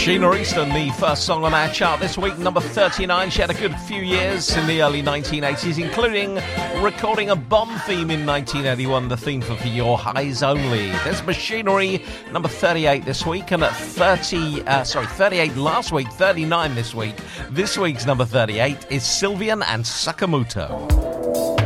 Sheena Easton, the first song on our chart this week, number 39. She had a good few years in the early 1980s, including recording a Bond theme in 1981, the theme for Your Eyes Only. There's Machinery, number 38 this week, and at 38 last week, 39 this week. This week's number 38 is Sylvian and Sakamoto.